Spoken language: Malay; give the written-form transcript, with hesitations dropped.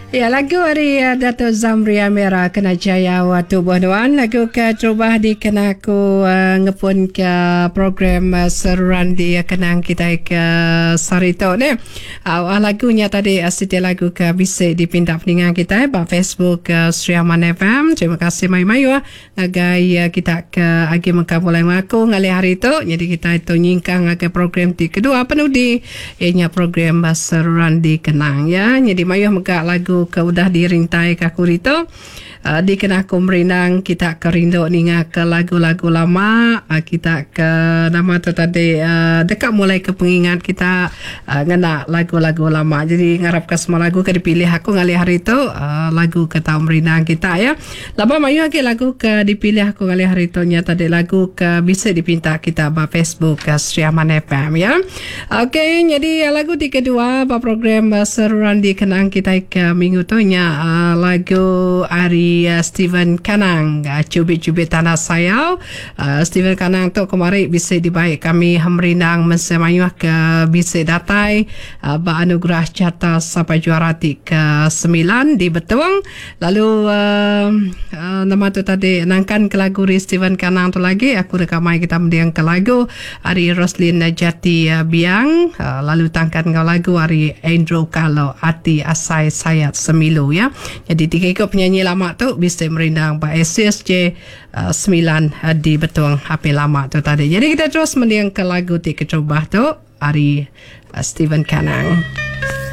Ya, lagu dari Dato' Zamria Merah Kena Jaya Watu Buanuan. Lagu ke terubah di kena aku ngepun ke program seruan di kenang kita ke Sarito ni. Lagunya tadi setiap lagu ke bisa dipindah peningan kita ba Facebook Sriaman FM. Terima kasih mayu-mayu ngagai kita ke agi mengkabulai aku ngalih hari itu. Jadi kita itu nyingkang ke program di kedua penuh di ianya program seruan di kenang ya. Jadi mayu megak lagu ke udah dirintai ke kurito di kena aku merinang kita kerindu ninga ke lagu-lagu lama kita ke nama tu tadi dekat mulai ke pengingat kita ngena lagu-lagu lama. Jadi ngarap ke semua lagu ke dipilih aku ngalih hari itu lagu ke tahu merinang kita ya. Lama mayu lagi lagu ke dipilih aku ngalih hari itu nya tadi lagu ke bisa dipinta kita ba Facebook Sriaman FM ya. Okey, jadi lagu di kedua ba program seruan di kenang kita ke minggu tu nya lagu Ari Steven Kanang Cubit-cubit tanah sayau. Steven Kanang tu kemarin bisa dibaik kami hemrinang mensemayuh ke bisa datai ba anugerah carta sampai juara ke 9 di Betuang. Lalu nama tu tadi nangkan ke lagu Steven Kanang tu lagi aku rekamai kita mendiang ke lagu Ari Roslin Jati Biang. Lalu tangkan ke lagu Ari Andrew Kalau Ati Asai Sayat Semilu ya. Jadi tiga ikut penyanyi lama tu bisa merindang Pak SSJ 9 di Betuang HP lama tu tadi. Jadi kita terus mendiang ke lagu ti kecubah tu Ari Steven Kanang.